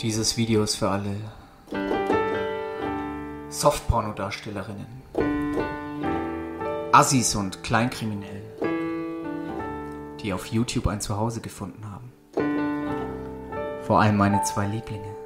Dieses Video ist für alle Softporno-Darstellerinnen, Assis und Kleinkriminellen, die auf YouTube ein Zuhause gefunden haben. Vor allem meine zwei Lieblinge.